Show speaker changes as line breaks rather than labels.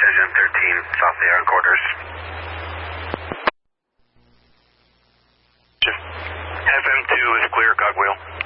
Engine 13, South Air on quarters. FM2 is clear, cogwheel.